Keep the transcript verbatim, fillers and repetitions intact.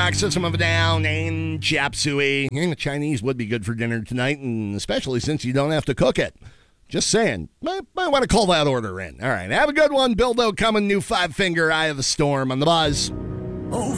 Rock, System of a Down, and chop suey. And the Chinese would be good for dinner tonight, and especially since you don't have to cook it. Just saying. Might, might want to call that order in. All right, have a good one. Bildo coming, new Five Finger, Eye of the Storm on the Buzz. Oh,